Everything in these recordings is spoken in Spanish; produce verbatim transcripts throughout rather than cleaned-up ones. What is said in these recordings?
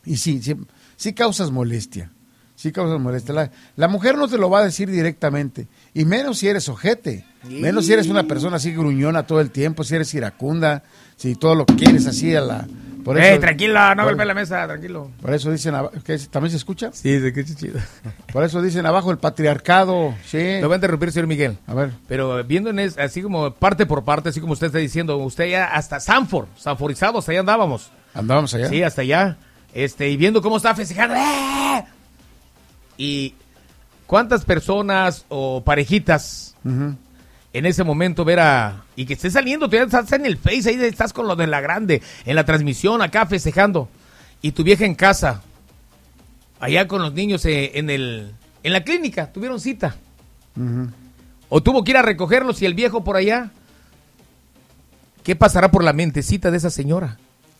Y sí, sí, sí causas molestia. Sí causas molestia. La, la mujer no te lo va a decir directamente. Y menos si eres ojete. Menos si eres una persona así gruñona todo el tiempo, si eres iracunda, si todo lo que quieres así a la... Por eso, ¡Eh, tranquilo! No por, golpee la mesa, tranquilo. Por eso dicen... ¿qué, ¿También se escucha? Sí, se escucha chido. Por eso dicen abajo el patriarcado, sí. Lo voy a interrumpir, señor Miguel. A ver. Pero viendo en es, así como parte por parte, así como usted está diciendo, usted ya hasta Sanford, sanforizados, allá andábamos. ¿Andábamos allá? Sí, hasta allá. Este, y viendo cómo estaba festejando. ¡Eh! Y cuántas personas o parejitas uh-huh. en ese momento ver a... Y que esté saliendo, tú ya estás en el Face, ahí estás con lo de la grande, en la transmisión, acá festejando. Y tu vieja en casa, allá con los niños eh, en el en la clínica, tuvieron cita. Uh-huh. O tuvo que ir a recogerlos y el viejo por allá. ¿Qué pasará por la mentecita de esa señora?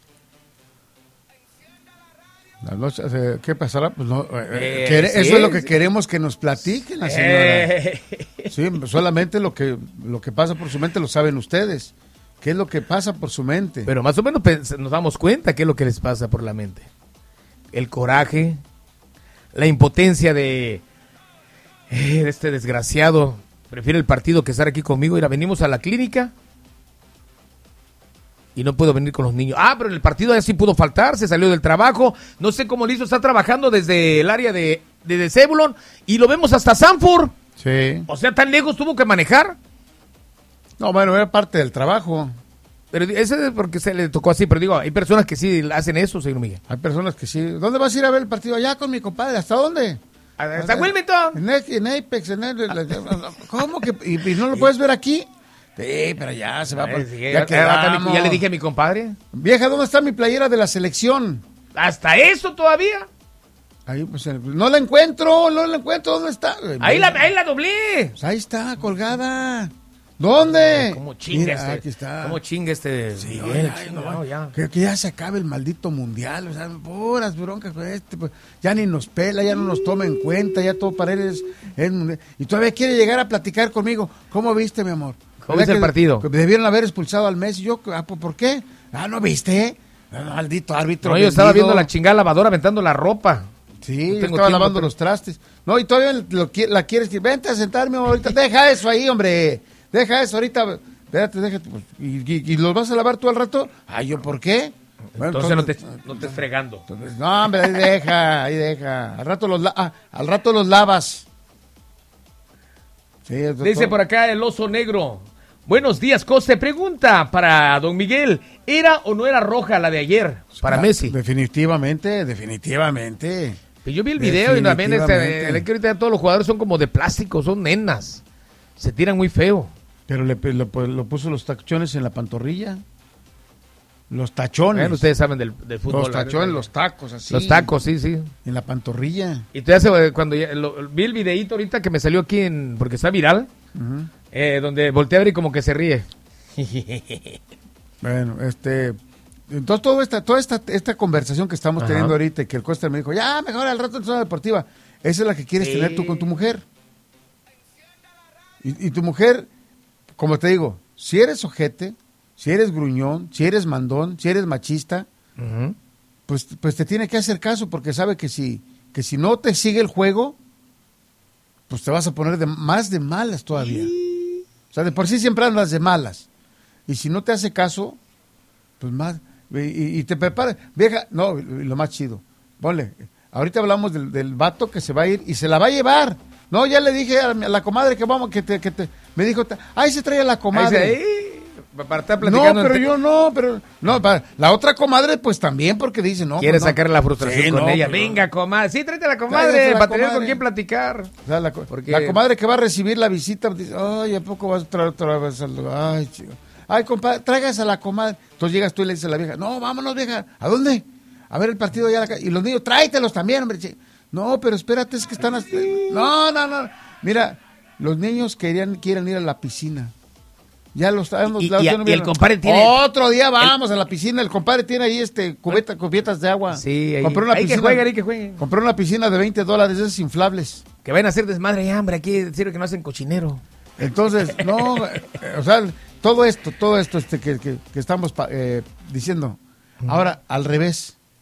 La noche, ¿qué pasará? Pues no, eh, eh, eso sí, es lo que sí. queremos que nos platiquen la señora. Eh. Sí, solamente lo que lo que pasa por su mente lo saben ustedes. ¿Qué es lo que pasa por su mente? Pero más o menos nos damos cuenta qué es lo que les pasa por la mente. El coraje, la impotencia de, eh, de este desgraciado. Prefiere el partido que estar aquí conmigo. Mira, venimos a la clínica y no puedo venir con los niños. Ah, pero en el partido ya sí pudo faltar, se salió del trabajo. No sé cómo lo hizo, está trabajando desde el área de, de, de Zebulon y lo vemos hasta Sanford. Sí. O sea, tan lejos tuvo que manejar. No, bueno, era parte del trabajo. Pero ese es porque se le tocó así, pero digo, hay personas que sí hacen eso, señor Miguel. Hay personas que sí. ¿Dónde vas a ir a ver el partido? Allá con mi compadre. ¿Hasta dónde? ¿Hasta Wilmington? En, en Apex. En el, ¿Cómo que? ¿Y, y no lo puedes ver aquí? Sí, pero ya se va. Por, sí, ya, ya, ya le dije a mi compadre. Vieja, ¿dónde está mi playera de la selección? ¿Hasta eso todavía? Ahí, pues, no la encuentro, no la encuentro. ¿Dónde está? Ahí la, ahí la doblé. Pues ahí está, colgada. ¿Dónde? ¿Cómo chinga Mira, este? Aquí está. ¿Cómo chinga este? Sí, Miguel, ay, chinga, no, no, ya. Que, que ya se acabe el maldito mundial, o sea, puras broncas con este, pues, ya ni nos pela, ya no nos toma en cuenta, ya todo para él es, es mundial. Y todavía quiere llegar a platicar conmigo. ¿Cómo viste, mi amor? ¿Cómo viste el partido? Que debieron haber expulsado al Messi. Yo, ah, ¿por qué? Ah, ¿no viste? Ah, maldito árbitro. No, yo vendido. estaba viendo la chingada lavadora aventando la ropa. Sí, yo estaba lavando pero... los trastes. No, y todavía lo, la quieres decir, vente a sentarme ahorita, deja eso ahí, hombre. Deja eso ahorita, espérate, déjate. Pues, y, y, ¿Y los vas a lavar tú al rato? Ay, ¿yo por qué? Bueno, entonces, entonces no te, no te estés fregando. Entonces, no, hombre, ahí deja, ahí deja. Al rato los, la, ah, al rato los lavas. Sí, dice por acá el oso negro. Buenos días, Coste. Pregunta para don Miguel. ¿Era o no era roja la de ayer para ah, Messi? Definitivamente, definitivamente. Pues yo vi el video y también este, el, que ahorita todos los jugadores son como de plástico, son nenas. Se tiran muy feo. Pero le, lo, lo puso los tachones en la pantorrilla. Los tachones. Bueno, ustedes saben del, del fútbol. Los tachones, los tacos, así. Los tacos, sí, sí. En la pantorrilla. Y te hace, cuando ya, lo, vi el videíto ahorita que me salió aquí, en porque está viral, uh-huh. eh, donde voltea a ver y como que se ríe. Bueno, este... Entonces, toda esta, toda esta, esta conversación que estamos Ajá. teniendo ahorita, y que el Costa me dijo, ya, mejor al rato en zona deportiva, esa es la que quieres sí. tener tú con tu mujer. Y, y tu mujer, como te digo, si eres ojete, si eres gruñón, si eres mandón, si eres machista, uh-huh. pues, pues te tiene que hacer caso, porque sabe que si, que si no te sigue el juego, pues te vas a poner de, más de malas todavía. Sí. O sea, de por sí siempre andas de malas. Y si no te hace caso, pues más... Y, y te prepara, vieja, no, lo más chido, ponle, ahorita hablamos del, del vato que se va a ir y se la va a llevar. No, ya le dije a la comadre que vamos, que te, que te, me dijo, ahí se trae a la comadre. Ahí se, para estar platicando. No, pero entre... yo no, pero, no, para, la otra comadre pues también, porque dice, no. Quiere pues, no. sacar la frustración sí, con no, ella. Pero... Venga, comadre, sí, tráete a la comadre, para tener con quién platicar. O sea, la, porque... la comadre que va a recibir la visita, dice, ay, ¿a poco vas a traer otra vez al lugar? Ay, chico. Ay, compadre, traigas a la comadre. Entonces llegas tú y le dices a la vieja, no, vámonos, vieja. ¿A dónde? A ver el partido allá. Y los niños, tráetelos también, hombre. No, pero espérate, es que están... Hasta... No, no, no. Mira, los niños querían, quieren ir a la piscina. Ya los estamos... Y, y, y, y el compadre tiene... Otro día vamos el... a la piscina. El compadre tiene ahí este cubeta, cubetas de agua. Sí, ahí. Compró una hay piscina, que jueguen, hay que jueguen. Compró una piscina de veinte dólares, esas inflables. Que vayan a hacer desmadre y hambre aquí, sirve que no hacen cochinero. Entonces, no, o sea... Todo esto, todo esto este que, que, que estamos eh, diciendo, ahora al revés,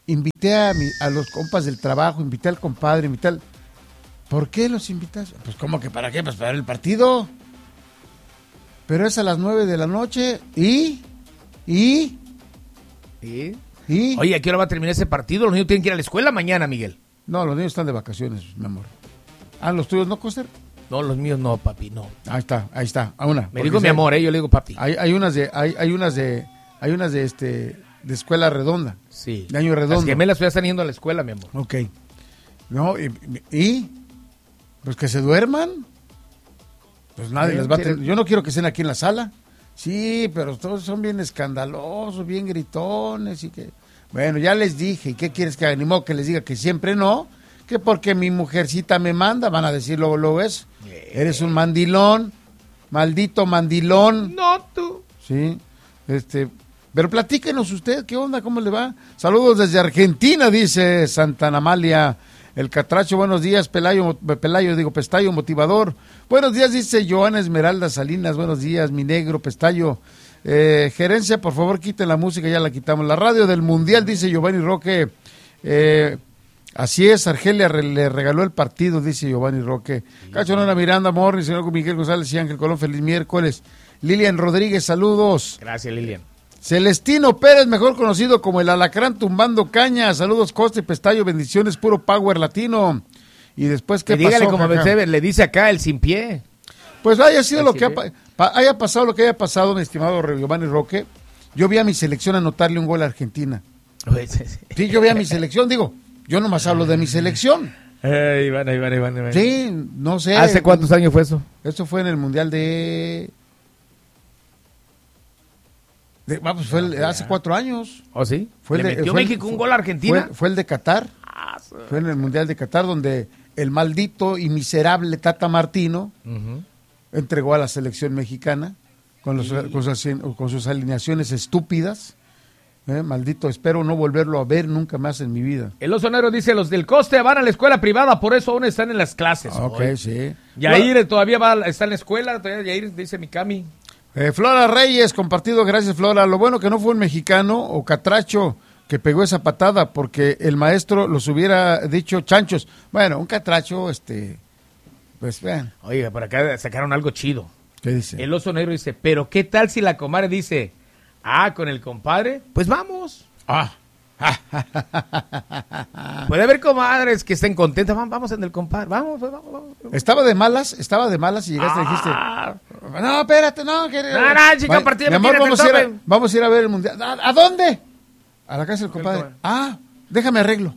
invité a, mi, a los compas del trabajo, invité al compadre, invité al... ¿Por qué los invitas? Pues, ¿cómo que para qué? Pues para el partido. Pero es a las nueve de la noche y... ¿Y? ¿Y? ¿Y? Oye, ¿a qué hora va a terminar ese partido? Los niños tienen que ir a la escuela mañana, Miguel. No, los niños están de vacaciones, mi amor. Ah, ¿los tuyos no, Coster? No, los míos no, papi, no. Ahí está, ahí está, a una. Me digo mi amor, ¿eh? Yo le digo papi. Hay, hay unas de, hay, hay unas de, hay unas de este, de escuela redonda. Sí. De año redondo. Las gemelas ya están yendo a la escuela, mi amor. Ok. No, y, y pues que se duerman. Pues nadie Sí, les va sí. a tener. Yo no quiero que estén aquí en la sala. Sí, pero todos son bien escandalosos, bien gritones y que... Bueno, ya les dije, ¿y qué quieres que haga? Ni modo que les diga que siempre no, que porque mi mujercita me manda, van a decir luego, luego eso. Eres un mandilón, maldito mandilón. No, tú. Sí, este... Pero platíquenos usted, ¿qué onda? ¿Cómo le va? Saludos desde Argentina, dice Santa Amalia. El Catracho, buenos días, Pelayo, Pelayo, digo, Pestayo, motivador. Buenos días, dice Joana Esmeralda Salinas, buenos días, mi negro, Pestayo. Eh, gerencia, por favor, quiten la música, ya la quitamos. La radio del Mundial, dice Giovanni Roque. Eh, así es, Argelia re, le regaló el partido, dice Giovanni Roque. Sí. Cacho Nora Miranda, Morris, señor Miguel González y Ángel Colón, feliz miércoles. Lilian Rodríguez, saludos. Gracias, Lilian. Celestino Pérez, mejor conocido como el Alacrán tumbando caña. Saludos, Costa y Pestayo, bendiciones, puro power latino. Y después, ¿qué que dígale pasó? Como Beceber, le dice acá el sin pie. Pues haya sido el lo que pie. ha, pa, haya pasado lo que haya pasado, mi estimado Giovanni Roque. Yo vi a mi selección anotarle un gol a Argentina. Sí, yo vi a mi selección, digo, yo nomás hablo de mi selección. Eh, Iván, Iván, Iván, Iván. Sí, no sé. ¿Hace cuántos años fue eso? Eso fue en el Mundial de... De, vamos, fue el, hace cuatro años. ¿Oh, sí? Fue ¿Le el de, metió fue México el, un gol a Argentina? Fue, fue el de Qatar. Ah, sí. Fue en el Mundial de Qatar, donde el maldito y miserable Tata Martino uh-huh. entregó a la selección mexicana con, los, sí. con, sus, con sus alineaciones estúpidas. Eh, maldito, espero no volverlo a ver nunca más en mi vida. El Oso Negro dice, los del Coste van a la escuela privada, por eso aún están en las clases. Ok, hoy. sí. Yair bueno. todavía va, está en la escuela, todavía Yair, dice Mikami. Eh, Flora Reyes, compartido, gracias Flora. Lo bueno que no fue un mexicano o catracho que pegó esa patada, porque el maestro los hubiera dicho chanchos. Bueno, un catracho, este, pues vean. Oiga, por acá sacaron algo chido. ¿Qué dice? El Oso Negro dice, pero ¿qué tal si la comadre dice, ah, con el compadre? Pues vamos. Ah. Puede haber comadres que estén contentas, vamos en el compadre, vamos, vamos, vamos. Estaba de malas, estaba de malas y llegaste ah. y dijiste, no, espérate, no, que... No, no, chica, Va, partido, mi amor, vamos a, ir a, vamos a ir a ver el mundial. ¿A, a dónde? A la casa del compadre. Ah, déjame arreglo.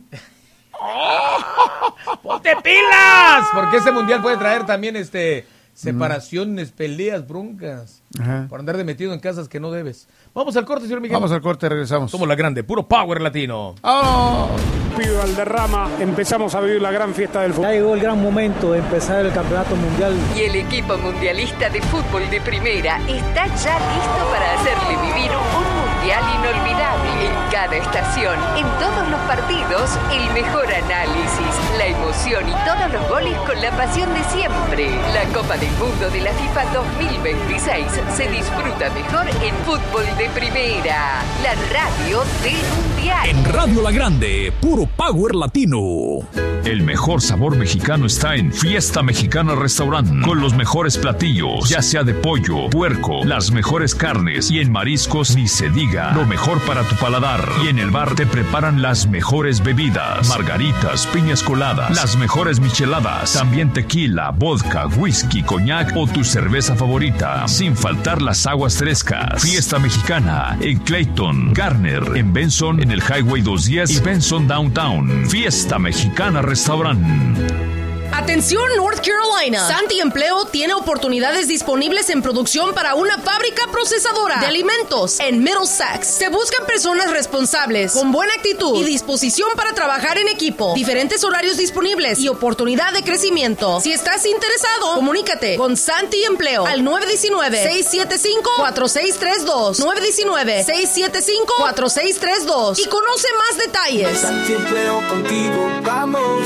¡Ponte pilas! Porque ese mundial puede traer también este separaciones, mm. peleas, broncas. Ajá. Por andar de metido en casas que no debes. Vamos al corte, señor Miguel. Vamos al corte, regresamos. Somos la grande, puro power latino. ¡Oh! Pido Valderrama, empezamos a vivir la gran fiesta del fútbol. Ya llegó el gran momento de empezar el campeonato mundial. Y el equipo mundialista de fútbol de primera está ya listo para hacerle vivir un mundial inolvidable. En cada estación, en todos los partidos, el mejor análisis, la emoción y todos los goles con la pasión de siempre. La Copa del Mundo de la FIFA dos mil veintiséis se disfruta mejor en fútbol de primera. La radio del mundial. En Radio La Grande, puro power latino. El mejor sabor mexicano está en Fiesta Mexicana Restaurant, con los mejores platillos, ya sea de pollo, puerco, las mejores carnes, y en mariscos ni se diga, lo mejor para tu paladar. Y en el bar te preparan las mejores bebidas, margaritas, piñas coladas, las mejores micheladas, también tequila, vodka, whisky, coñac o tu cerveza favorita, sin faltar las aguas frescas. Fiesta Mexicana en Clayton, Garner, en Benson, en el Highway doscientos diez y Benson Downtown. Fiesta Mexicana Restaurant. Atención North Carolina, Santi Empleo tiene oportunidades disponibles en producción para una fábrica procesadora de alimentos en Middlesex. Se buscan personas responsables, con buena actitud y disposición para trabajar en equipo, diferentes horarios disponibles y oportunidad de crecimiento. Si estás interesado, comunícate con Santi Empleo al nueve uno nueve, seis siete cinco, cuatro seis tres dos, nueve uno nueve, seis siete cinco, cuatro seis tres dos y conoce más detalles. Santi Empleo, contigo vamos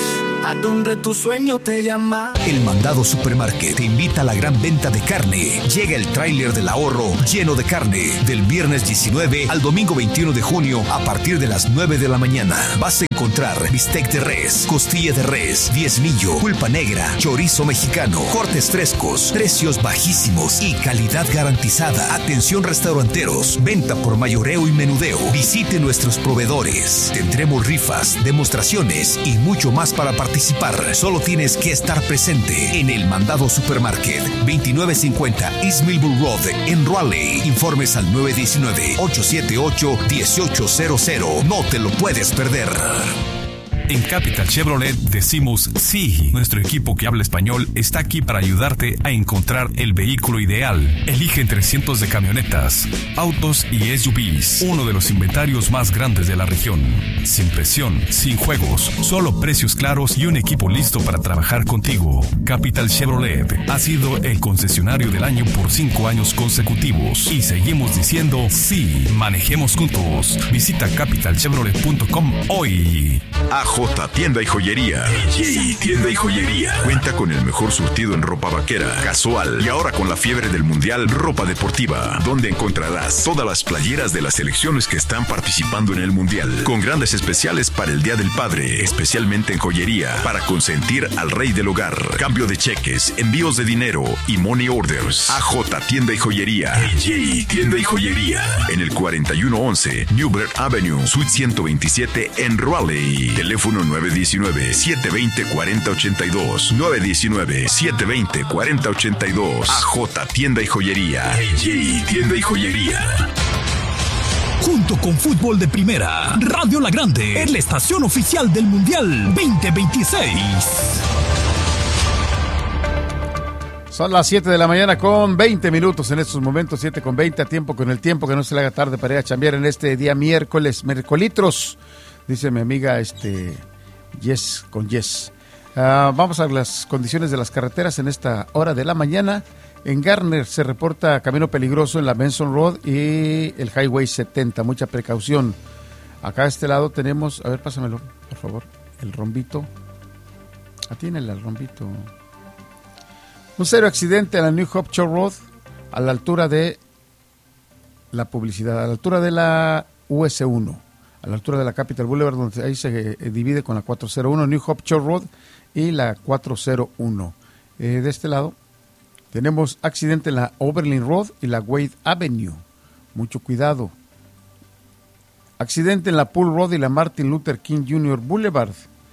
a donde tu sueño te llama. El Mandado Supermarket te invita a la gran venta de carne. Llega el tráiler del ahorro lleno de carne. Del viernes diecinueve al domingo veintiuno de junio a partir de las nueve de la mañana. Vas a encontrar bistec de res, costilla de res, diezmillo, pulpa negra, chorizo mexicano, cortes frescos, precios bajísimos y calidad garantizada. Atención restauranteros, venta por mayoreo y menudeo. Visite nuestros proveedores. Tendremos rifas, demostraciones y mucho más para participar. Solo tienes que estar presente en el Mandado Supermarket, veintinueve cincuenta East Millville Road en Raleigh. Informes al nueve uno nueve, ocho siete ocho, uno ocho cero cero. No te lo puedes perder. En Capital Chevrolet decimos sí. Nuestro equipo que habla español está aquí para ayudarte a encontrar el vehículo ideal. Elige entre cientos de camionetas, autos y S U Vs. Uno de los inventarios más grandes de la región. Sin presión, sin juegos, solo precios claros y un equipo listo para trabajar contigo. Capital Chevrolet ha sido el concesionario del año por cinco años consecutivos. Y seguimos diciendo sí. Manejemos juntos. Visita capital chevrolet punto com hoy. A J Tienda y Joyería. A J Tienda y Joyería. Cuenta con el mejor surtido en ropa vaquera, casual y ahora con la fiebre del mundial, ropa deportiva, donde encontrarás todas las playeras de las selecciones que están participando en el mundial, con grandes especiales para el Día del Padre, especialmente en joyería, para consentir al rey del hogar, cambio de cheques, envíos de dinero y money orders. A J Tienda y Joyería. A J Tienda y Joyería. En el cuarenta y uno once Newberg Avenue, Suite ciento veintisiete en Raleigh. Teléfono nueve uno nueve, siete dos cero, cuatro cero ocho dos. nueve uno nueve, siete dos cero, cuatro cero ocho dos. A J Tienda y Joyería. A J Tienda y Joyería. Junto con Fútbol de Primera, Radio La Grande es la estación oficial del Mundial veinte veintiséis. Son las siete de la mañana con veinte minutos en estos momentos, siete con veinte, a tiempo con el tiempo, que no se le haga tarde para ir a chambear en este día miércoles, miércolitros, dice mi amiga este Yes con Yes. Uh, vamos a las condiciones de las carreteras en esta hora de la mañana. En Garner se reporta camino peligroso en la Benson Road y el Highway setenta, mucha precaución. Acá a este lado tenemos, a ver, pásamelo, por favor, el rombito. Atínale al rombito. Un serio accidente en la New Hope Shore Road, a la altura de la publicidad, a la altura de la U S uno, a la altura de la Capital Boulevard, donde ahí se eh, divide con la cuatrocientos uno, New Hope Shore Road y la cuatrocientos uno. Eh, de este lado tenemos accidente en la Oberlin Road y la Wade Avenue, mucho cuidado. Accidente en la Pool Road y la Martin Luther King junior Boulevard.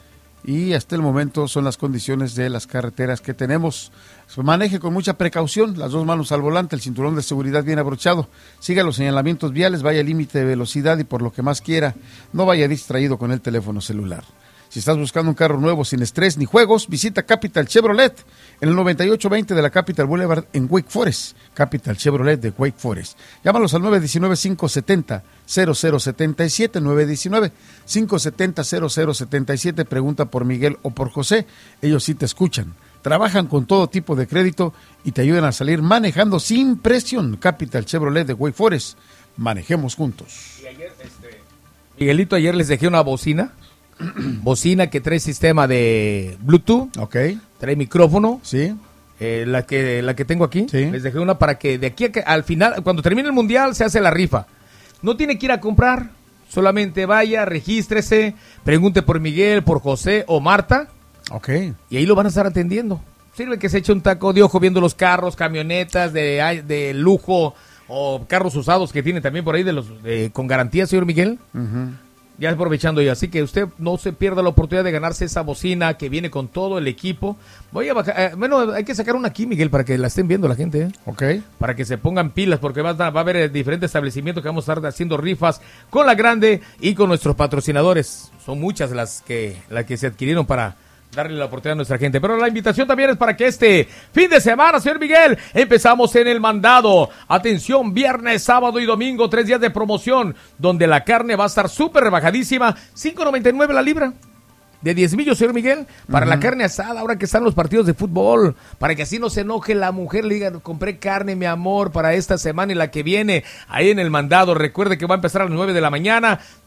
Y hasta el momento son las condiciones de las carreteras que tenemos. Maneje con mucha precaución, las dos manos al volante, el cinturón de seguridad bien abrochado. Siga los señalamientos viales, vaya al límite de velocidad y por lo que más quiera, no vaya distraído con el teléfono celular. Si estás buscando un carro nuevo sin estrés ni juegos, visita Capital Chevrolet en el noventa y ocho veinte de la Capital Boulevard en Wake Forest. Capital Chevrolet de Wake Forest. Llámalos al nueve uno nueve, cinco siete cero, cero cero siete siete, nueve uno nueve, cinco siete cero, cero cero siete siete. Pregunta por Miguel o por José. Ellos sí te escuchan. Trabajan con todo tipo de crédito y te ayudan a salir manejando sin presión. Capital Chevrolet de Wake Forest. Manejemos juntos. Y ayer, este... Miguelito, ayer les dejé una bocina. Bocina que trae sistema de Bluetooth, okay. Trae micrófono, sí. eh, la que la que tengo aquí, sí. Les dejé una para que de aquí a que, al final, cuando termine el mundial, se hace la rifa. No tiene que ir a comprar, solamente vaya, regístrese, pregunte por Miguel, por José o Marta, okay. Y ahí lo van a estar atendiendo. Sirve que se eche un taco de ojo viendo los carros, camionetas de, de lujo o carros usados que tienen también por ahí de los de, con garantía, señor Miguel. Uh-huh. Ya aprovechando yo, así que usted no se pierda la oportunidad de ganarse esa bocina que viene con todo el equipo. Voy a bajar, eh, bueno, hay que sacar una aquí, Miguel, para que la estén viendo la gente, ¿eh? Ok. Para que se pongan pilas, porque va a, va a haber diferentes establecimientos que vamos a estar haciendo rifas con la grande y con nuestros patrocinadores. Son muchas las que, las que se adquirieron para darle la oportunidad a nuestra gente. Pero la invitación también es para que este fin de semana, señor Miguel, empezamos en el mandado. Atención, viernes, sábado y domingo, tres días de promoción, donde la carne va a estar súper rebajadísima, cinco noventa y nueve la libra. De diez millos, señor Miguel, para uh-huh. la carne asada, ahora que están los partidos de fútbol, para que así no se enoje la mujer, le diga, compré carne, mi amor, para esta semana y la que viene, ahí en el mandado. Recuerde que va a empezar a las nueve de la mañana,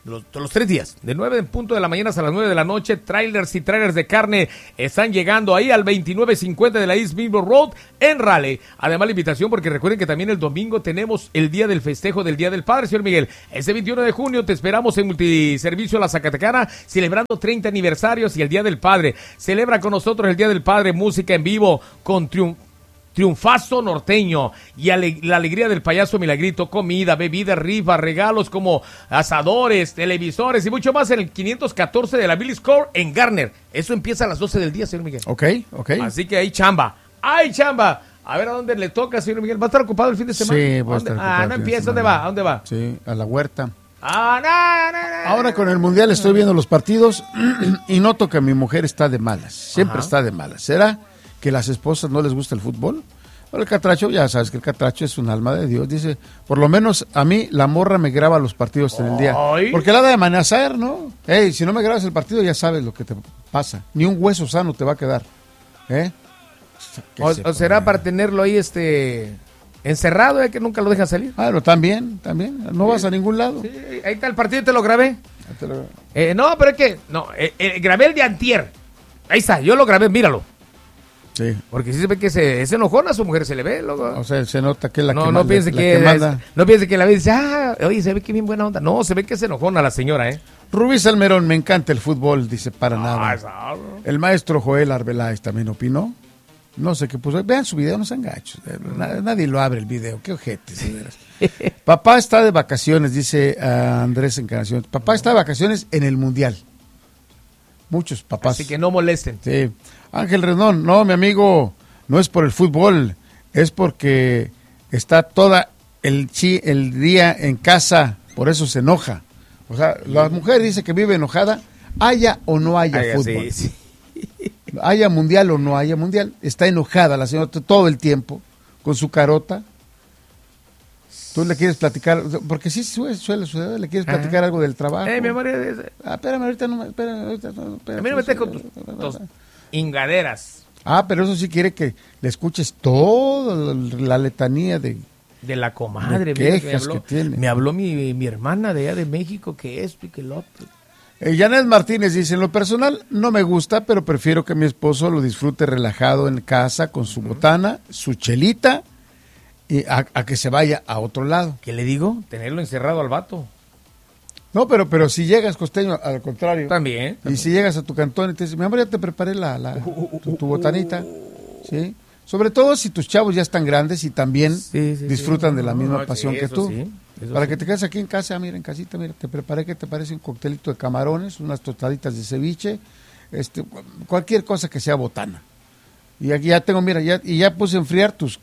Los, los tres días, de nueve en punto de la mañana hasta las nueve de la noche, trailers y trailers de carne están llegando ahí al veintinueve cincuenta de la East Millville Road en Raleigh. Además la invitación, porque recuerden que también el domingo tenemos el día del festejo del Día del Padre, señor Miguel. Este veintiuno de junio te esperamos en Multiservicio La Zacatecana, celebrando treinta aniversarios y el Día del Padre. Celebra con nosotros el Día del Padre, música en vivo con triunfo. Triunfazo norteño y ale- la alegría del payaso Milagrito, comida, bebida, rifa, regalos como asadores, televisores y mucho más en el quinientos catorce de la Billy's Court en Garner. Eso empieza a las doce del día, señor Miguel. Ok, ok. Así que hay chamba, hay chamba. A ver a dónde le toca, señor Miguel. ¿Va a estar ocupado el fin de semana? Sí, voy a estar ocupado. Ah, no empieza. ¿Dónde va? ¿A dónde va? Sí, a la huerta. Ah, no, no, no. Ahora con el Mundial estoy viendo los partidos y noto que mi mujer está de malas. Siempre Ajá. está de malas. ¿Será que las esposas no les gusta el fútbol? El catracho, ya sabes que el catracho es un alma de Dios. Dice, por lo menos a mí la morra me graba los partidos en el día. Ay. Porque la de amenazar, ¿no? Ey, si no me grabas el partido ya sabes lo que te pasa. Ni un hueso sano te va a quedar. ¿Eh? O, o será para tenerlo ahí este encerrado, eh, que nunca lo deja salir. Ah, no, también, también. No Sí. vas a ningún lado. Sí, ahí está el partido, te lo grabé. Ahí te lo- Eh, no, pero es que, no, eh, eh, grabé el de antier. Ahí está, yo lo grabé, míralo. Sí. Porque si se ve que se, es enojona, a su mujer se le ve, loco. O sea, se nota que es la no, que no manda- piense la que, manda. no piense que la ve y dice, ah, oye, se ve que bien buena onda. No, se ve que se enojona la señora, ¿eh? Rubí Salmerón, me encanta el fútbol, dice, para Ah, nada. esa- El maestro Joel Arbeláez también opinó. No sé qué puso. Vean su video, no sean gachos. Na- Nadie lo abre el video. Qué ojete. de veras. Papá está de vacaciones, dice ah, Andrés Encarnación. Papá está de vacaciones en el Mundial. Muchos papás. Así que no molesten. Sí. Ángel Rendón, no, mi amigo, no es por el fútbol, es porque está toda el, chi, el día en casa, por eso se enoja. O sea, la mujer dice que vive enojada, haya o no haya Ay, fútbol. sí, sí. Haya mundial o no haya mundial, está enojada la señora t- todo el tiempo, con su carota. Tú le quieres platicar, porque sí suele, suele suceder, le quieres Ajá. platicar algo del trabajo. Eh, mi amor, es- Ah, espérame, ahorita no, me- espérame, ahorita no, espérame. a mí no me estés con tus, tus ingaderas Ah, pero eso sí quiere que le escuches toda la letanía de... de la comadre. De mira, me quejas habló, que tiene. me habló mi, mi hermana de allá de México que esto y que lo otro. Eh, Janet Martínez dice, en lo personal no me gusta, pero prefiero que mi esposo lo disfrute relajado en casa con su botana, su chelita, y a, a que se vaya a otro lado. ¿Qué le digo? Tenerlo encerrado al vato. No, pero pero si llegas, costeño, al contrario. También. Y también. si llegas a tu cantón y te dices, mi amor, ya te preparé la, la tu, tu botanita. ¿Sí? Sobre todo si tus chavos ya están grandes y también Sí, sí, disfrutan sí. de la misma No, pasión sí, que eso tú. sí, eso Para sí. que te quedes aquí en casa, mira, en casita, mira, te preparé, ¿qué te parece? Un coctelito de camarones, unas tostaditas de ceviche, este, cualquier cosa que sea botana. Y aquí ya tengo, mira, ya, y ya puse a enfriar tus,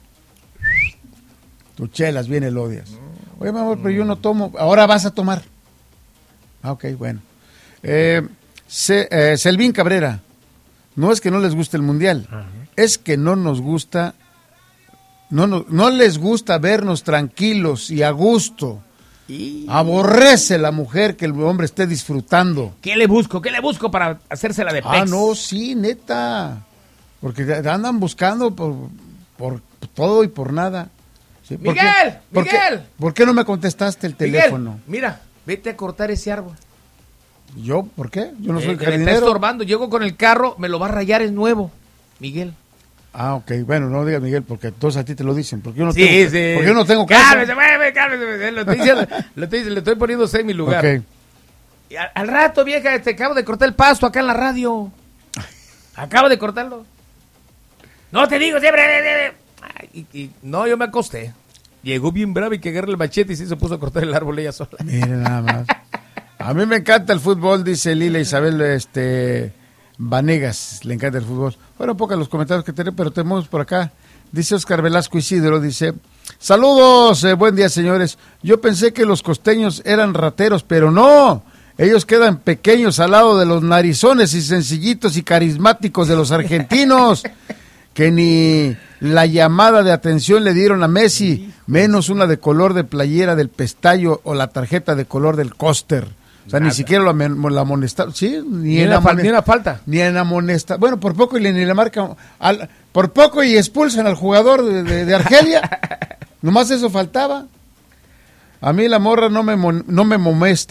tus chelas bien elodias. Oye, mi amor, pero yo no tomo, ahora vas a tomar. Ah, ok, bueno. Eh, Se- eh, Selvín Cabrera, no es que no les guste el mundial, Ajá. es que no nos gusta, no, no, no les gusta vernos tranquilos y a gusto. Y- Aborrece la mujer que el hombre esté disfrutando. ¿Qué le busco? ¿Qué le busco para hacérsela de pex? Ah, no, sí, neta. Porque te- te andan buscando por, por todo y por nada. Sí, ¿por qué- ¡Miguel! por qué- ¡Miguel! ¿Por qué no me contestaste el Miguel, teléfono? mira, vete a cortar ese árbol. ¿Yo? ¿Por qué? Yo no Eh, soy que me está jardinero. estorbando. Llego con el carro, me lo va a rayar, es nuevo. Miguel. Ah, ok. Bueno, no digas Miguel, porque todos a ti te lo dicen. Porque yo no Sí, tengo, sí. porque yo no tengo casa. Cálmese, mueve, cálmese. Lo estoy diciendo, lo estoy, le estoy poniendo en mi lugar. Ok. Y al, al rato, vieja, te acabo de cortar el pasto acá en la radio. Acabo de cortarlo. No te digo siempre. Ay, y, y- no, yo me acosté. Llegó bien bravo y que agarra el machete y sí se puso a cortar el árbol ella sola. Miren nada más. A mí me encanta el fútbol, dice Lila Isabel este Vanegas. Le encanta el fútbol. Fueron pocos los comentarios que tenemos, pero tenemos por acá. Dice Oscar Velasco Isidro, dice, saludos, eh, buen día señores. Yo pensé que los costeños eran rateros, pero no. Ellos quedan pequeños al lado de los narizones y sencillitos y carismáticos de los argentinos, que ni la llamada de atención le dieron a Messi, menos una de color de playera del Pestallo o la tarjeta de color del Coster. O sea, Nada. ni siquiera lo amen- la amonestaron. Sí, ni, Ni en una, fal- amone- ni una falta. ni en amonesta. Bueno, por poco y le, ni le marcan. Al, por poco y expulsan al jugador de, de- de Argelia. Nomás eso faltaba. A mí la morra no me, mon- no me molesta.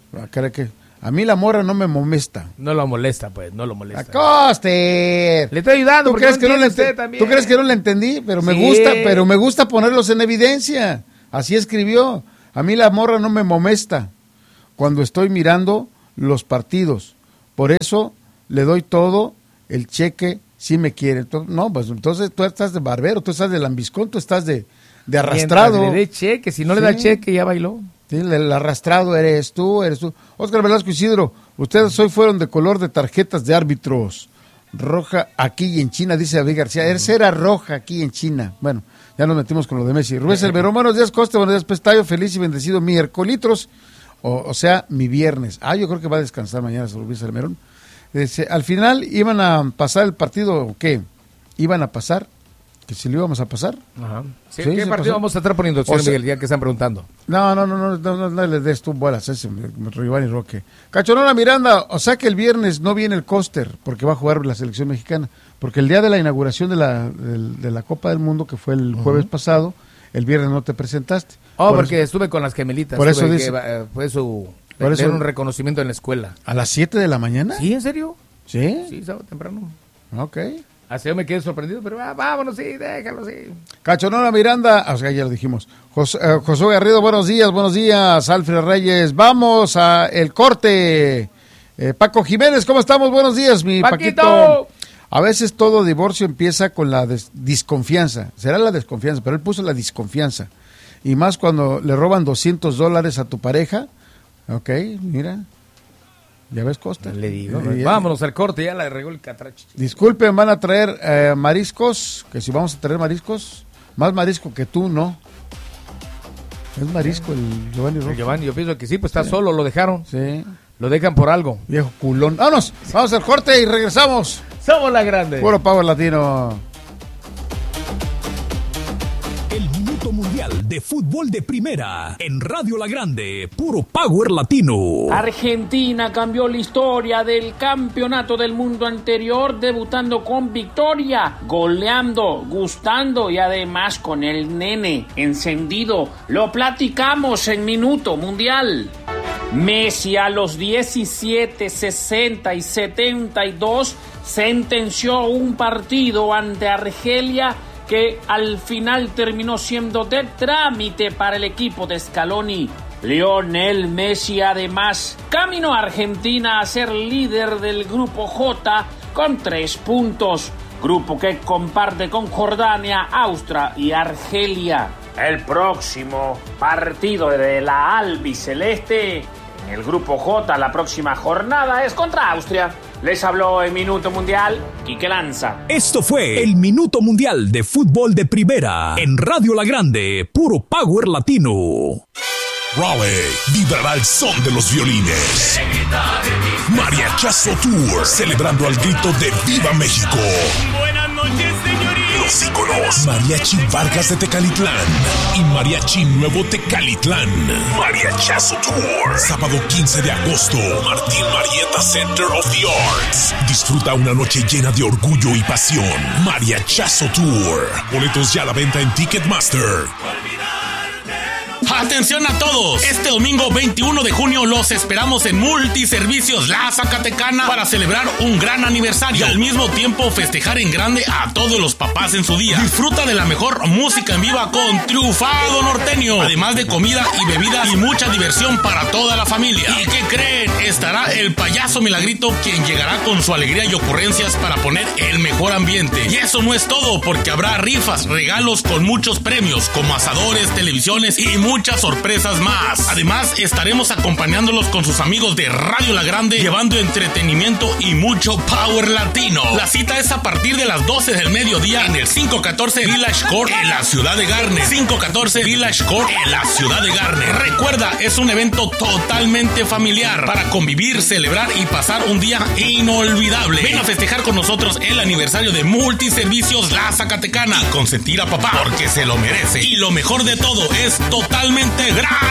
que a mí la morra no me molesta. No lo molesta, pues, no lo molesta. ¡Acoste! Le estoy ayudando. ¿Tú crees, que no le ent- ¿Tú crees que no le entendí? Pero me sí. gusta, pero me gusta ponerlos en evidencia. Así escribió. A mí la morra no me molesta cuando estoy mirando los partidos. Por eso le doy todo el cheque si me quiere. Entonces, no, pues entonces tú estás de barbero, tú estás de lambiscón, tú estás de, de arrastrado. Mientras le dé cheque, si no sí. le da cheque ya bailó. Sí, el, el arrastrado eres tú, eres tú. Óscar Velasco Isidro, ustedes hoy fueron de color de tarjetas de árbitros. Roja aquí y en China, dice David García. Esa era roja aquí en China. Bueno, ya nos metimos con lo de Messi. Rubén Salmerón, buenos días, Coste, buenos días, Pestayo, feliz y bendecido miércolitros, o, o sea, mi viernes. Ah, yo creo que va a descansar mañana Rubén Salmerón. Dice, al final iban a pasar el partido, ¿o qué? ¿Iban a pasar? ¿Que si lo íbamos a pasar? Ajá. Sí, ¿Sí, ¿Qué partido pasó? Vamos a estar poniendo, señor o sea, Miguel, ya que están preguntando? No, no, no, no, no, no, no le des tú bolas, ese, Rivani Roque. Cachonona Miranda, o sea que el viernes no viene el Coster, porque va a jugar la selección mexicana, porque el día de la inauguración de la, de, de la Copa del Mundo, que fue el jueves uh-huh. pasado, el viernes no te presentaste. Oh, por porque eso, estuve con las gemelitas. Por eso dice. Que, uh, fue su... Por eso, un reconocimiento en la escuela. ¿A las siete de la mañana? Sí, ¿en serio? ¿Sí? Sí, sábado temprano. Ok. Así yo me quedé sorprendido, pero ah, vámonos, sí, déjalo, sí. Cachonona Miranda, o sea, ya lo dijimos. José, eh, Josué Garrido, buenos días, buenos días. Alfred Reyes, vamos a el corte. Eh, Paco Jiménez, ¿cómo estamos? Buenos días, mi Paquito. Paquito. A veces todo divorcio empieza con la des- desconfianza. Será la desconfianza, pero él puso la desconfianza. Y más cuando le roban doscientos dólares a tu pareja. Ok, mira. ¿Ya ves, Costa? Le digo. Eh, vámonos al corte, ya la regó el catracho. Disculpen, van a traer eh, mariscos, que si vamos a traer mariscos, más marisco que tú, ¿no? Es marisco el Giovanni Rojas. El Giovanni, yo pienso que sí, pues está sí. solo, lo dejaron. Sí. Lo dejan por algo. Viejo culón. ¡Vámonos! Vamos al corte y regresamos. Somos la grande. Puro Power Latino. El Minuto Mundial de Fútbol de Primera en Radio La Grande, puro Power Latino. Argentina cambió la historia del campeonato del mundo anterior, debutando con victoria, goleando, gustando y además con el nene encendido. Lo platicamos en Minuto Mundial. Messi a los diecisiete, sesenta y setenta y dos sentenció un partido ante Argelia que al final terminó siendo de trámite para el equipo de Scaloni. Lionel Messi además caminó a Argentina a ser líder del grupo J con tres puntos, grupo que comparte con Jordania, Austria y Argelia. El próximo partido de la albiceleste en el grupo J, la próxima jornada, es contra Austria. Les habló en Minuto Mundial Quique Lanza. Esto fue el Minuto Mundial de Fútbol de Primera en Radio La Grande, puro Power Latino. Raleigh vibrará el son de los violines. Mariachazo Tour, celebrando al grito de ¡Viva México! Buenas noches, señorita. Los íconos Mariachi Vargas de Tecalitlán y Mariachi Nuevo Tecalitlán. Mariachazo Tour, sábado quince de agosto, Martín Marietta Center of the Arts. Disfruta una noche llena de orgullo y pasión. Mariachazo Tour. Boletos ya a la venta en Ticketmaster. ¡Atención a todos! Este domingo veintiuno de junio los esperamos en Multiservicios La Zacatecana para celebrar un gran aniversario y al mismo tiempo festejar en grande a todos los papás en su día. Disfruta de la mejor música en viva con Triunfado Norteño, además de comida y bebidas y mucha diversión para toda la familia. ¿Y qué creen? Estará el Payaso Milagrito, quien llegará con su alegría y ocurrencias para poner el mejor ambiente. Y eso no es todo, porque habrá rifas, regalos con muchos premios, como asadores, televisiones y muchas sorpresas más. Además, estaremos acompañándolos con sus amigos de Radio La Grande, llevando entretenimiento y mucho power latino. La cita es a partir de las doce del mediodía en el quinientos catorce Village Court en la ciudad de Garner. quinientos catorce Village Court en la ciudad de Garner. Recuerda, es un evento totalmente familiar para convivir, celebrar y pasar un día inolvidable. Ven a festejar con nosotros el aniversario de Multiservicios La Zacatecana y consentir a papá porque se lo merece. Y lo mejor de todo, es total totalmente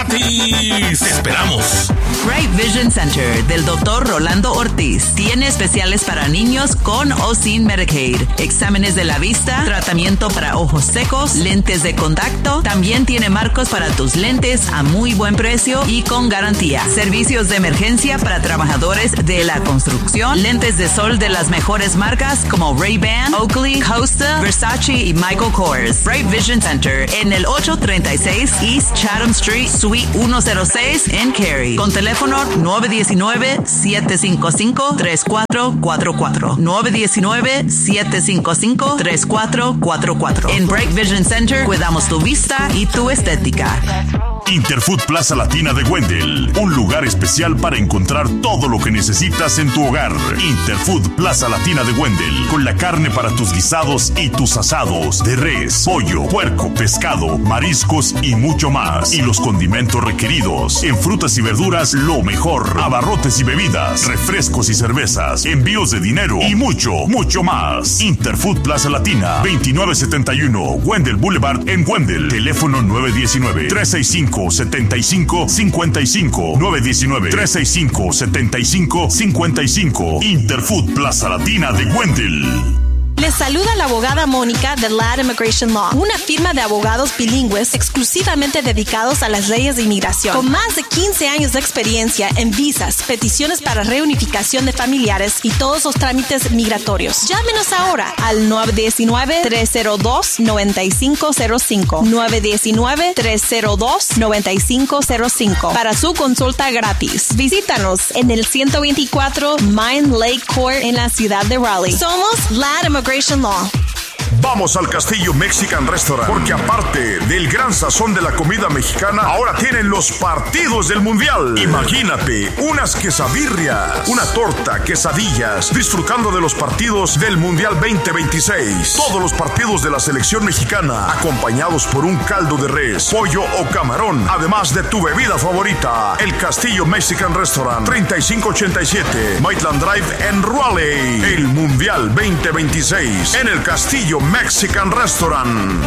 gratis. ¡Te esperamos! Bright Vision Center del doctor Rolando Ortiz tiene especiales para niños con o sin Medicaid, exámenes de la vista, tratamiento para ojos secos, lentes de contacto. También tiene marcos para tus lentes a muy buen precio y con garantía. Servicios de emergencia para trabajadores de la construcción, lentes de sol de las mejores marcas como Ray-Ban, Oakley, Costa, Versace y Michael Kors. Bright Vision Center en el ocho treinta y seis East Chatham Street, Suite ciento seis en Cary. Con teléfono nueve uno nueve, siete cinco cinco, tres cuatro cuatro cuatro. nueve uno nueve, siete cinco cinco, tres cuatro cuatro cuatro. En Bright Vision Center cuidamos tu vista y tu estética. Interfood Plaza Latina de Wendell, un lugar especial para encontrar todo lo que necesitas en tu hogar. Interfood Plaza Latina de Wendell, con la carne para tus guisados y tus asados, de res, pollo, puerco, pescado, mariscos y mucho más. Y los condimentos requeridos. En frutas y verduras, lo mejor. Abarrotes y bebidas, refrescos y cervezas, envíos de dinero y mucho, mucho más. Interfood Plaza Latina, veintinueve setenta y uno Wendell Boulevard en Wendell. Teléfono nueve uno nueve, tres seis cinco, siete cinco cinco cinco. nueve uno nueve, tres seis cinco, siete cinco cinco cinco. Interfood Plaza Latina de Wendell. Les saluda la abogada Mónica de Ladd Immigration Law, una firma de abogados bilingües exclusivamente dedicados a las leyes de inmigración. Con más de quince años de experiencia en visas, peticiones para reunificación de familiares y todos los trámites migratorios. Llámenos ahora al nueve uno nueve, tres cero dos, nueve cinco cero cinco. nueve uno nueve, tres cero dos, nueve cinco cero cinco para su consulta gratis. Visítanos en el ciento veinticuatro Mine Lake Court en la ciudad de Raleigh. Somos Ladd Immigration Law. Vamos al Castillo Mexican Restaurant, porque aparte del gran sazón de la comida mexicana, ahora tienen los partidos del Mundial. Imagínate, unas quesabirrias, una torta, quesadillas, disfrutando de los partidos del Mundial veinte veintiséis. Todos los partidos de la selección mexicana, acompañados por un caldo de res, pollo o camarón, además de tu bebida favorita. El Castillo Mexican Restaurant, treinta y cinco ochenta y siete Maitland Drive en Raleigh. El Mundial veinte veintiséis en el Castillo Mexican Restaurant.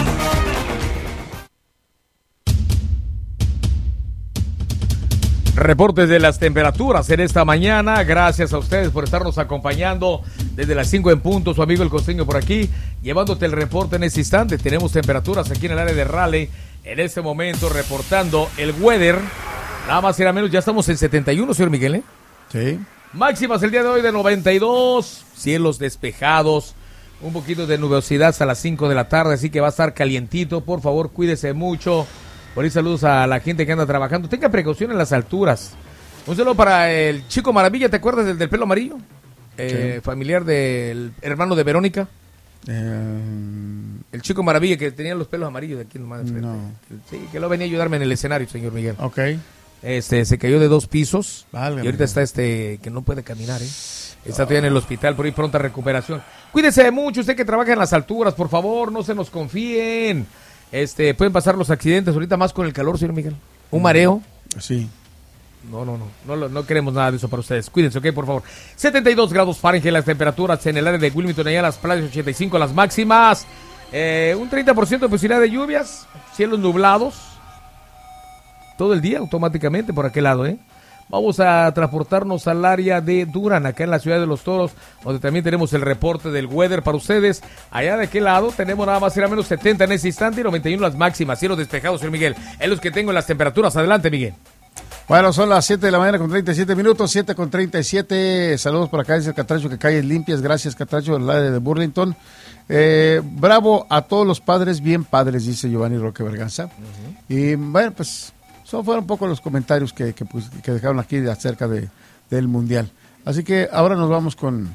Reportes de las temperaturas en esta mañana. Gracias a ustedes por estarnos acompañando desde las cinco en punto. Su amigo El Costeño por aquí, llevándote el reporte en este instante. Tenemos temperaturas aquí en el área de Raleigh en este momento, reportando el weather. Nada más y nada menos, ya estamos en setenta y uno, señor Miguel, ¿eh? Sí. Máximas el día de hoy de noventa y dos, cielos despejados, un poquito de nubosidad hasta las cinco de la tarde, así que va a estar calientito. Por favor, cuídese mucho. Por ahí saludos a la gente que anda trabajando. Tenga precaución en las alturas. Un saludo para el Chico Maravilla, ¿te acuerdas del, del pelo amarillo? Eh, sí. Familiar del hermano de Verónica. Eh... El Chico Maravilla que tenía los pelos amarillos de aquí nomás enfrente. No. Sí, que lo venía a ayudarme en el escenario, señor Miguel. Ok. Este, se cayó de dos pisos. Vale, y ahorita está este, que no puede caminar, ¿eh? Está todavía en el hospital, por ahí pronta recuperación. Cuídese mucho, usted que trabaja en las alturas, por favor, no se nos confíen. Este, pueden pasar los accidentes ahorita más con el calor, señor Miguel. Un mareo. Sí. No, no, no, no, no queremos nada de eso para ustedes. Cuídense, ok, por favor. setenta y dos grados Fahrenheit las temperaturas en el área de Wilmington, allá las playas ochenta y cinco las máximas. Eh, un treinta por ciento de posibilidad de lluvias, cielos nublados. Todo el día automáticamente por aquel lado, ¿eh? Vamos a transportarnos al área de Durham, acá en la ciudad de Los Toros, donde también tenemos el reporte del weather para ustedes. Allá de aquel lado tenemos nada más y nada menos setenta en ese instante y noventa y uno las máximas. Cielos despejados, señor Miguel. Es los que tengo en las temperaturas. Adelante, Miguel. Bueno, son las siete de la mañana con treinta y siete minutos, siete con treinta y siete. Saludos por acá, dice el Catracho, que calles limpias. Gracias, Catracho, del área de Burlington. Eh, bravo a todos los padres, bien padres, dice Giovanni Roque Berganza. Uh-huh. Y bueno, pues... Son fueron un poco los comentarios que, que, pues, que dejaron aquí acerca de, del Mundial. Así que ahora nos vamos con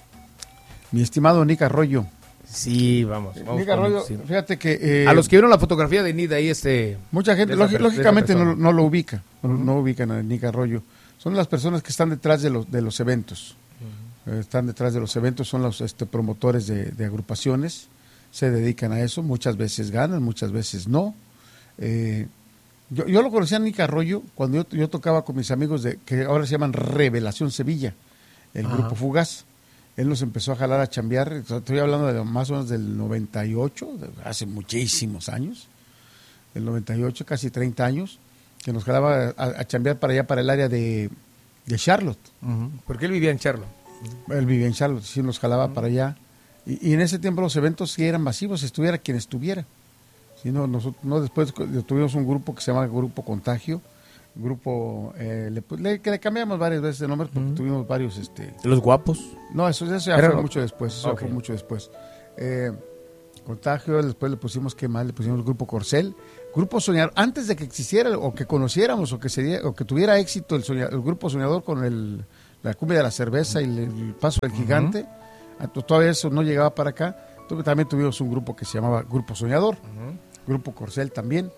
mi estimado Nick Arroyo. Sí, vamos. vamos Nick Arroyo, sí. Fíjate que... Eh, a los que vieron la fotografía de Nid ahí, este... Mucha gente, lógi- lógicamente, no, no lo ubica, uh-huh. no, no ubican a Nick Arroyo. Son las personas que están detrás de los, de los eventos. Uh-huh. Eh, están detrás de los eventos, son los este, promotores de, de agrupaciones. Se dedican a eso, muchas veces ganan, muchas veces no. Eh... Yo, yo lo conocía a Nick Arroyo cuando yo, yo tocaba con mis amigos de que ahora se llaman Revelación Sevilla, el Ajá. grupo Fugaz. Él nos empezó a jalar a chambear, estoy hablando de más o menos del noventa y ocho, de hace muchísimos años. el noventa y ocho, casi treinta años, que nos jalaba a, a chambear para allá, para el área de, de Charlotte. Uh-huh. Porque él vivía en Charlotte. Uh-huh. Él vivía en Charlotte, sí, nos jalaba uh-huh. para allá. Y, y en ese tiempo los eventos sí eran masivos, estuviera quien estuviera. Sí, no, nosotros, no, después tuvimos un grupo que se llama Grupo Contagio, grupo, eh, le, le, que le cambiamos varias veces de nombres porque uh-huh. tuvimos varios... este ¿Los guapos? No, eso, eso ya fue mucho después, eso okay. fue mucho después. Eh, Contagio, después le pusimos, ¿qué más? Le pusimos el Grupo Corcel, Grupo Soñador, antes de que existiera o que conociéramos o que se o que tuviera éxito el, soñador, el Grupo Soñador con el, la cumbia de la cerveza uh-huh. y el, el paso del gigante, uh-huh. todavía eso no llegaba para acá. También tuvimos un grupo que se llamaba Grupo Soñador, uh-huh. Grupo Corcel también,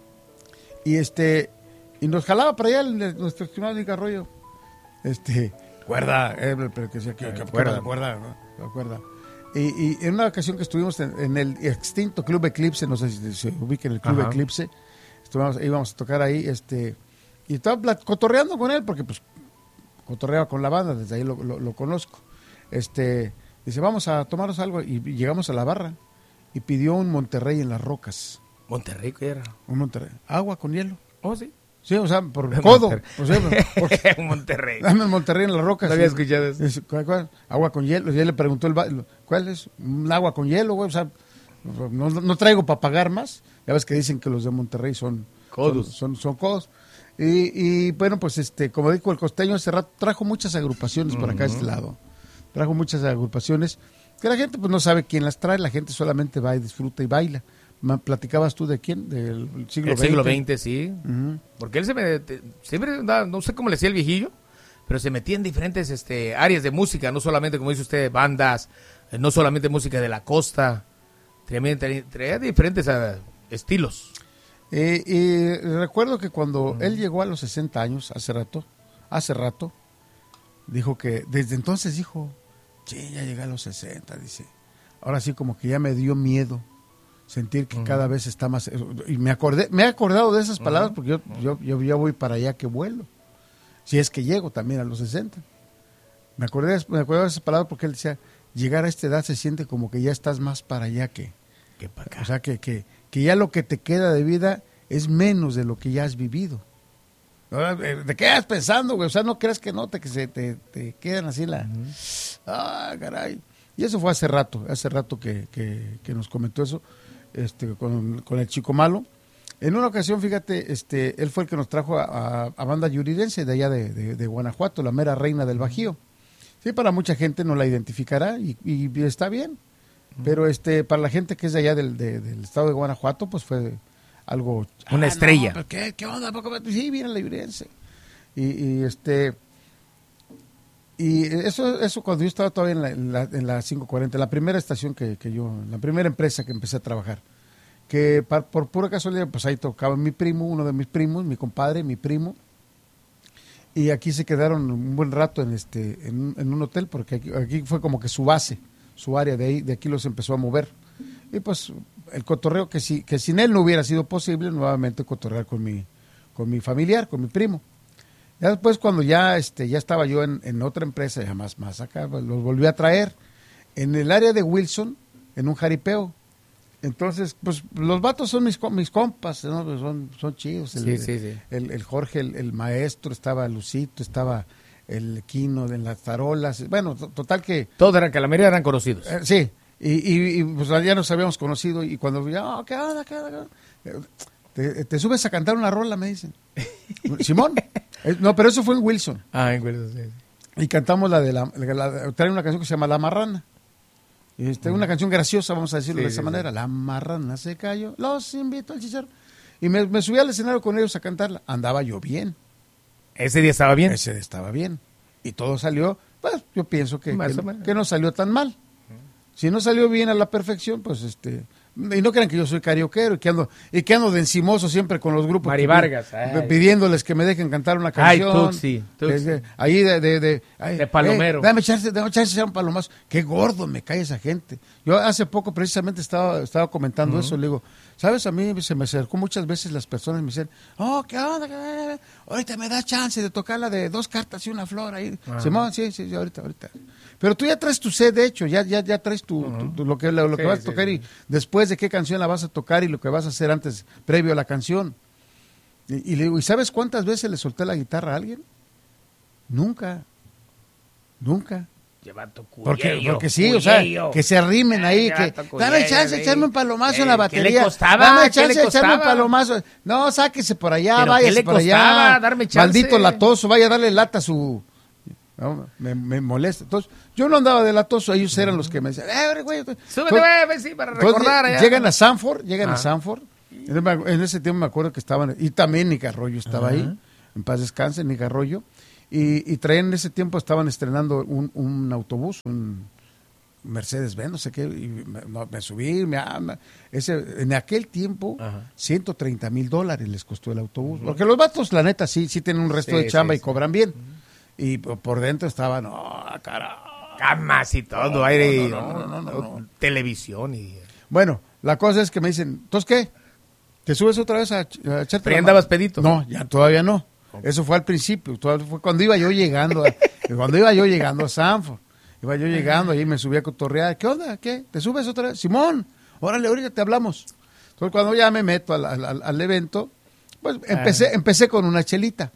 y este y nos jalaba para allá el, el, nuestro estimado Nick Arroyo, este, cuerda, eh, pero que decía que, que cuerda, cuerda, ¿no? cuerda. Y, y en una ocasión que estuvimos en, en el extinto Club Eclipse, no sé si se ubica en el Club Ajá. Eclipse, estuvimos, íbamos a tocar ahí, este, y estaba cotorreando con él, porque pues cotorreaba con la banda, desde ahí lo, lo, lo conozco. Este, dice, vamos a tomarnos algo, y llegamos a la barra, y pidió un Monterrey en las rocas. ¿Monterrey qué era? Un Monterrey, agua con hielo. Oh, sí. Sí, o sea, por codo. O sea, porque, un Monterrey. Dame el Monterrey en las rocas. No había escuchado eso. ¿Cuál, cuál? Agua con hielo. Ya le preguntó el ¿cuál es? Un agua con hielo, güey. O sea, no, no traigo para pagar más. Ya ves que dicen que los de Monterrey son codos. Son, son, son codos. Y, y bueno, pues este, como dijo el costeño hace rato, trajo muchas agrupaciones por acá uh-huh. a este lado. Trajo muchas agrupaciones que la gente pues no sabe quién las trae. La gente solamente va y disfruta y baila. ¿Platicabas tú de quién? ¿Del siglo veinte? El siglo veinte, sí. Uh-huh. Porque él se me, te, siempre, da, no sé cómo le decía el viejillo, pero se metía en diferentes este, áreas de música, no solamente, como dice usted, bandas, eh, no solamente música de la costa, traía, traía, traía diferentes uh, estilos. Eh, y recuerdo que cuando uh-huh. él llegó a los sesenta años, hace rato, hace rato, dijo que, desde entonces dijo, sí, ya llegué a los sesenta, dice, ahora sí como que ya me dio miedo sentir que uh-huh. cada vez está más, y me acordé, me he acordado de esas palabras uh-huh. porque yo, yo, yo ya voy para allá que vuelo, si es que llego también a los sesenta. Me acordé, me acordé de esas palabras porque él decía, llegar a esta edad se siente como que ya estás más para allá que, que para acá. O sea, que, que, que ya lo que te queda de vida es menos de lo que ya has vivido. ¿De qué estás pensando, güey? O sea, no creas que no, te, que se te, te quedan así la... Uh-huh. Ah, caray. Y eso fue hace rato, hace rato que, que, que nos comentó eso. Este, con, con el Chico Malo. En una ocasión, fíjate, este, él fue el que nos trajo a, a, a banda yurirense de allá de, de, de Guanajuato, la mera reina del Bajío. Sí, para mucha gente no la identificará y, y está bien, pero este, para la gente que es de allá del, de, del estado de Guanajuato, pues fue algo... Una ah, estrella. No, ¿qué, ¿Qué onda? Sí, viene la yurirense. Y, y este... Y eso, eso cuando yo estaba todavía en la, en la, en la quinientos cuarenta, la primera estación que, que yo, la primera empresa que empecé a trabajar, que par, por pura casualidad, pues ahí tocaba mi primo, uno de mis primos, mi compadre, mi primo, y aquí se quedaron un buen rato en este, en, en un hotel, porque aquí, aquí fue como que su base, su área, de ahí, de aquí los empezó a mover. Y pues el cotorreo que si, que sin él no hubiera sido posible, nuevamente cotorrear con mi, con mi familiar, con mi primo. Ya después cuando ya este ya estaba yo en, en otra empresa, ya más, más acá, pues, los volví a traer en el área de Wilson, en un jaripeo. Entonces, pues los vatos son mis, mis compas, ¿no? Pues, son, son chidos. El, sí, sí, sí. El, el Jorge, el, el maestro, estaba Lucito, estaba el Quino de las tarolas. Bueno, total que... Todos eran, que la mayoría eran conocidos. Eh, sí, y, y, y pues ya nos habíamos conocido y cuando ya, oh, ¿qué onda, qué onda? Te, te subes a cantar una rola, me dicen. Simón. No, pero eso fue en Wilson. Ah, en Wilson, sí. Y cantamos la de la, la, la trae una canción que se llama La Marrana. Este, uh-huh. Una canción graciosa, vamos a decirlo sí, de esa sí, manera. Sí. La marrana se cayó, los invito al chicharro. Y me, me subí al escenario con ellos a cantarla. Andaba yo bien. ¿Ese día estaba bien? Ese día estaba bien. Y todo salió, pues yo pienso que, que, que no salió tan mal. Uh-huh. Si no salió bien a la perfección, pues este... Y no crean que yo soy carioquero y que ando, y que ando de encimoso siempre con los grupos. Mari Vargas. Ay. Pidiéndoles que me dejen cantar una canción. Ay, Tutsi. Tutsi. De, de, ahí de... De, de, ay, de palomero. Eh, dame chance, dame chance de un palomazo. Qué gordo me cae esa gente. Yo hace poco precisamente estaba, estaba comentando uh-huh. eso. Le digo, ¿Sabes? A mí se me acercó muchas veces las personas y me dicen, oh, ¿qué onda? ¿Qué? Ahorita me da chance de tocar la de dos cartas y una flor ahí. Simón, sí, sí, sí, ahorita, ahorita. Pero tú ya traes tu set, de hecho, ya, ya, ya traes tu, uh-huh. tu, tu, lo que, lo, lo sí, que vas a tocar sí, y sí. después de qué canción la vas a tocar y lo que vas a hacer antes, previo a la canción. Y, y le digo, ¿y sabes cuántas veces le solté la guitarra a alguien? Nunca, nunca. Porque, porque sí, o sea, que se arrimen ahí, que dame chance de echarme un palomazo eh, en la batería. ¿Qué le costaba? Dame chance de echarme un palomazo. No, sáquese por allá, váyase por allá. Darme chance? Maldito latoso, vaya a darle lata a su... No, me, me molesta. Entonces, yo no andaba de latoso, ellos eran los que me decían, eh, güey, súbete, güey, sí, para recordar allá. Llegan a Sanford, llegan ah. a Sanford. En ese tiempo me acuerdo que estaban, y también Nick Arroyo estaba uh-huh. ahí, en paz descanse, Nick Arroyo. Y, y traían en ese tiempo, estaban estrenando un, un autobús, un Mercedes-Benz, no sé qué, y me, no, me subí, me, me, ese, en aquel tiempo, Ajá. ciento treinta mil dólares les costó el autobús, uh-huh. porque los vatos, la neta, sí, sí tienen un resto sí, de chamba sí, y sí. cobran bien, uh-huh. y por, por dentro estaban, no, cara, camas y todo, no, aire, no, no, no, no, no, no. televisión y... Bueno, la cosa es que me dicen, ¿entonces qué? ¿Te subes otra vez a, a echarte ¿Pero ya andabas pedito? No, ya todavía no. Eso fue al principio, fue cuando iba yo llegando, a, cuando iba yo llegando a Sanford, iba yo llegando, ahí me subí a cotorrear, ¿qué onda? ¿Qué? ¿Te subes otra vez? Simón, órale, ahorita te hablamos. Entonces cuando ya me meto al, al, al evento, pues empecé, ah. empecé con una chelita,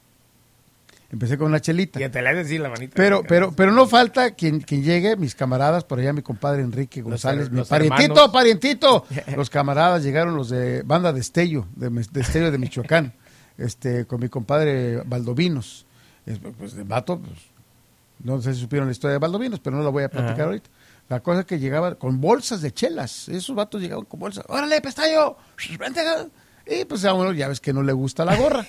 empecé con una chelita. Ya te la he decir la manita. Pero, pero, pero no falta quien, quien llegue, mis camaradas, por allá mi compadre Enrique González, los, mi los parientito, hermanos. parientito, los camaradas llegaron los de banda Destello, de Destello de Michoacán. Este, con mi compadre Valdovinos, pues de vato, pues, no sé si supieron la historia de Valdovinos, pero no la voy a platicar Ajá. ahorita. La cosa es que llegaba con bolsas de chelas, esos vatos llegaban con bolsas, órale, pestaño, y pues a uno ya ves que no le gusta la gorra.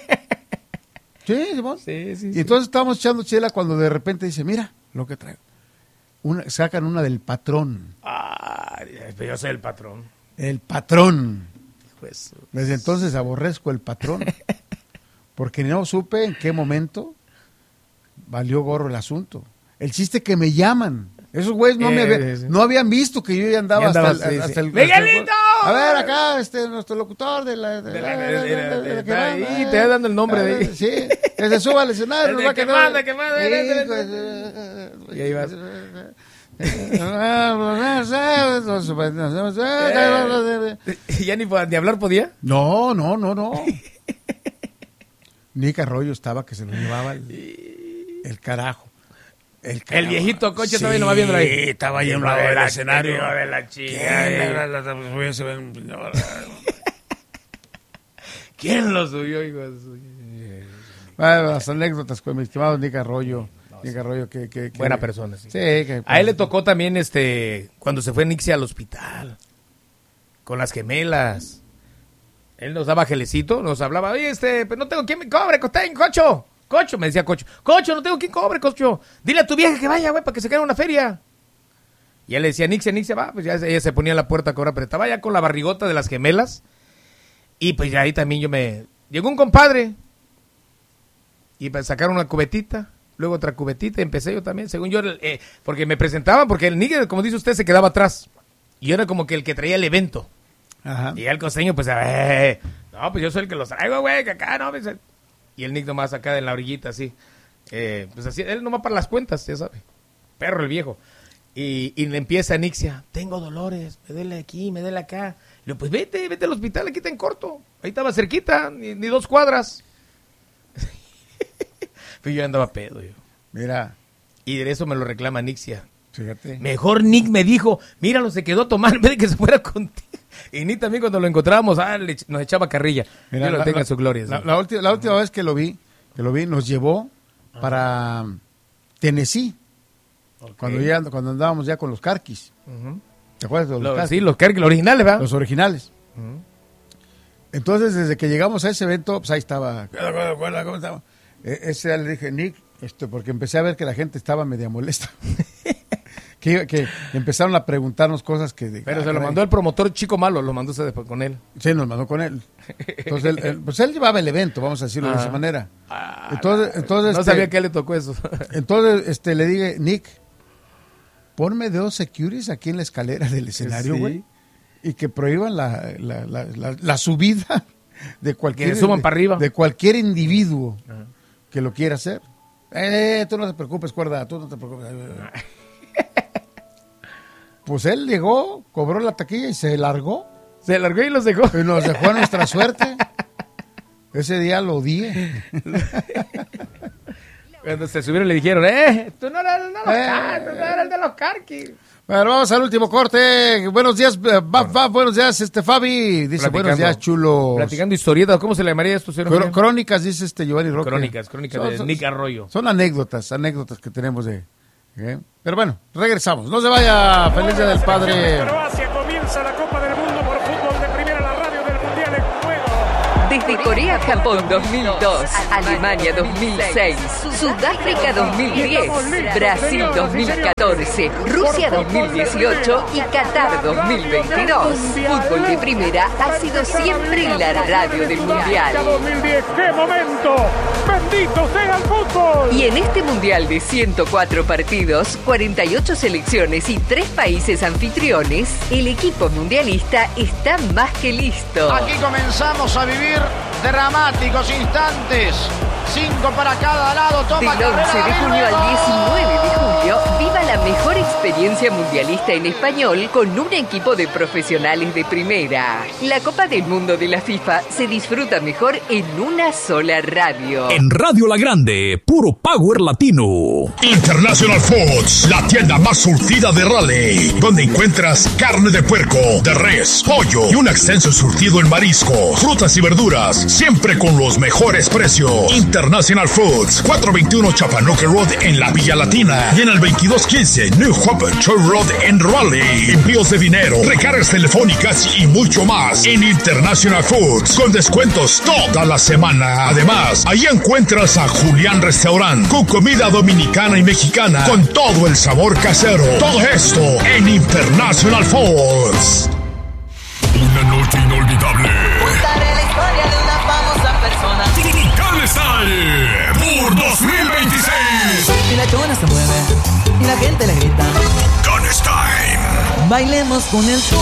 Sí, Simón. Sí, sí, y entonces sí. estábamos echando chela cuando de repente dice, mira lo que traigo. Una, sacan una del Patrón. Ah, yo soy el Patrón. El Patrón. Desde entonces aborrezco el Patrón, porque no supe en qué momento valió gorro el asunto. El chiste que me llaman. Esos güeyes no, eh, me había, sí. no habían visto que yo ya andaba, andaba hasta, sí, el, hasta sí. el... ¡Miguelito! A ver, acá, este, nuestro locutor de la... De, de la, de, de, de, de, de, ahí te dando el nombre de ahí. Sí, que se suba al escenario. El que manda, que manda. Y ahí vas. ¿Ya ni, ni hablar podía? No, no, no, no. Nick Arroyo estaba que se lo llevaba el, el carajo. El, el viejito coche sí, todavía no va viendo ahí. Sí, estaba ahí en un lado del escenario. De la chica. ¿Quién lo subió, hijo de su... Bueno, las anécdotas con mi estimado Nick Arroyo. Nick Arroyo, que, que, que buena persona, sí. sí que, a él le tocó también este cuando se fue Nixie al hospital con las gemelas. Él nos daba gelecito, nos hablaba, oye, este, pues no tengo quien me cobre, costeño, cocho. Cocho, me decía Cocho. Cocho, no tengo quien cobre, Cocho. Dile a tu vieja que vaya, güey, para que se quede en una feria. Y él le decía, Nixie, Nixie, va. Pues ya ella se ponía en la puerta a cobrar, pero estaba ya con la barrigota de las gemelas. Y pues ya ahí también yo me... Llegó un compadre. Y para sacar una cubetita. Luego otra cubetita. Empecé yo también, según yo. Eh, porque me presentaban, porque el Nixie, como dice usted, se quedaba atrás. Y yo era como que el que traía el evento. Ajá. Y el costeño, pues, eh, no, pues yo soy el que los traigo, güey, que acá, no, pues... Y el Nick nomás acá en la orillita, así. Eh, pues así, él nomás para las cuentas, ya sabe. Perro el viejo. Y, y le empieza a Nixia, tengo dolores, me duele aquí, me duele acá. Y le digo, pues vete, vete al hospital, aquí está en corto. Ahí estaba cerquita, ni, ni dos cuadras. Pues yo andaba pedo, yo. Mira. Y de eso me lo reclama Nixia. Fíjate. Mejor Nick me dijo, míralo, se quedó a tomar en vez de que se fuera contigo. Y Nick también cuando lo encontrábamos, ah, le, nos echaba carrilla. Mira, Dios lo tenga en su gloria. La, ¿sí? la, ulti, la última vez que lo vi, que lo vi, nos llevó Ajá. para Tennessee. Okay. Cuando, ya, cuando andábamos ya con los Carquis. Uh-huh. ¿Te acuerdas de los lo, Carquis? Sí, los Carquis, los originales, ¿verdad? Los originales. Uh-huh. Entonces, desde que llegamos a ese evento, pues ahí estaba. ¿Cómo estaba? E- ese día le dije, Nick, esto, porque empecé a ver que la gente estaba media molesta. Que, que empezaron a preguntarnos cosas que... De, Pero ah, se lo mandó el promotor Chico Malo, lo mandó usted después con él. Sí, nos mandó con él. Entonces, él, él, pues él llevaba el evento, vamos a decirlo ah. de esa manera. Ah, entonces, entonces no este, sabía que a él le tocó eso. Entonces este, le dije, Nick, ponme dos securities aquí en la escalera del escenario, güey. Sí. y que prohíban la, la, la, la, la subida de cualquier, que suban para arriba. De cualquier individuo uh-huh. que lo quiera hacer. Eh, tú no te preocupes, cuerda, tú no te preocupes. Pues él llegó, cobró la taquilla y se largó. Se largó y los dejó. Y nos dejó a nuestra suerte. Ese día lo odié. Cuando se subieron le dijeron, eh, tú no eres el de los, eh, car- tú no eres el de los carquis. Bueno, vamos al último corte. Buenos días, Baf, Baf, buenos días, este Fabi. Dice, buenos días, chulos. Platicando historietas, ¿cómo se le llamaría esto, señor? Cr- crónicas, dice este Giovanni Roque. Crónicas, crónicas son, de son, Nick Arroyo. Son anécdotas, anécdotas que tenemos de... ¿eh? Pero bueno, regresamos. No se vaya, feliz día del padre. Croacia comienza la Copa del Mundo por fútbol de primera, la radio del Mundial en juego. Desde Corea-Japón dos mil dos, Alemania dos mil seis, Sudáfrica dos mil diez, Brasil dos mil catorce, Rusia dos mil dieciocho y Qatar dos mil veintidós. Fútbol de primera ha sido siempre la radio del Mundial. dos mil diez, ¡qué momento! ¡Bendito sea el fútbol! Y en este Mundial de ciento cuatro partidos, cuarenta y ocho selecciones y tres países anfitriones, el equipo mundialista está más que listo. Aquí comenzamos a vivir dramáticos instantes. Cinco para cada lado. Toma Del once de junio al diecinueve de julio, viva la mejor experiencia mundialista en español con un equipo de profesionales de primera. La Copa del Mundo de la FIFA se disfruta mejor en una sola radio. En Radio La Grande, puro power latino. International Foods, la tienda más surtida de Raleigh, donde encuentras carne de puerco, de res, pollo y un extenso surtido en mariscos, frutas y verduras, siempre con los mejores precios. International Foods, cuatrocientos veintiuno Chapanoque Road en la Villa Latina y en el veintidós quince New Hope Church Road en Raleigh. Envíos de dinero, recargas telefónicas y mucho más en International Foods con descuentos toda la semana. Además, ahí encuentras a Julián Restaurant con comida dominicana y mexicana con todo el sabor casero. Todo esto en International Foods. Una noche inolvidable. Contaré la historia de una famosa persona. Ticane Style por dos mil veintiséis. Y la chona se mueve y la gente le grita. Ticane Style. Bailemos con el sol.